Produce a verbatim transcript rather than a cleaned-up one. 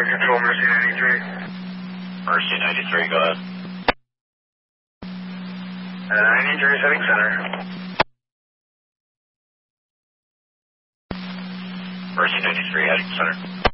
Control, Mercy ninety-three. Mercy ninety-three, go ahead. Uh, ninety-three, setting center. Mercy ninety-three, heading center.